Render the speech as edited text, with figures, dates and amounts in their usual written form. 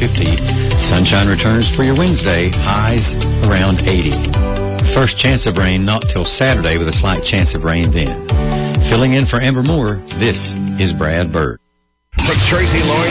50. Sunshine returns for your Wednesday, highs around 80. First chance of rain not till Saturday with a slight chance of rain then. Filling in for Amber Moore, this is Brad Bird. The Tracy Lloyd